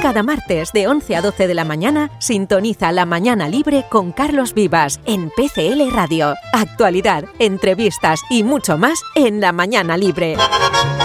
Cada martes de 11 a 12 de la mañana, sintoniza La Mañana Libre con Carlos Vivas en PCL Radio. Actualidad, entrevistas y mucho más en La Mañana Libre.